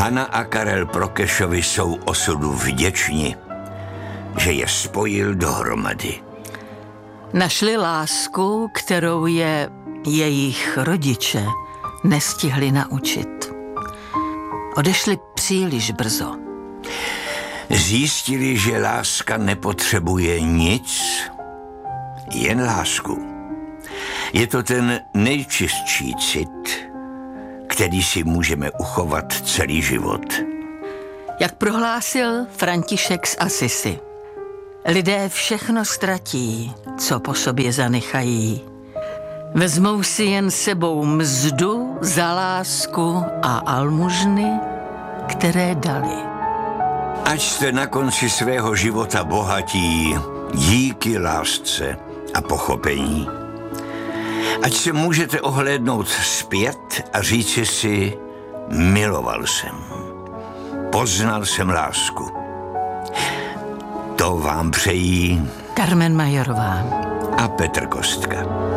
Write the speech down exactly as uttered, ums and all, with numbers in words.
Hana a Karel Prokešovi jsou osudu vděční, že je spojil dohromady. Našli lásku, kterou je jejich rodiče nestihli naučit. Odešli příliš brzo. Zjistili, že láska nepotřebuje nic, jen lásku. Je to ten nejčistší cit, který si můžeme uchovat celý život. Jak prohlásil František z Assisi, lidé všechno ztratí, co po sobě zanechají. Vezmou si jen sebou mzdu za lásku a almužny, které dali. Ať jste na konci svého života bohatí díky lásce a pochopení. Ať se můžete ohlédnout zpět a říci si, miloval jsem, poznal jsem lásku. To vám přejí Carmen Majorová a Petr Kostka.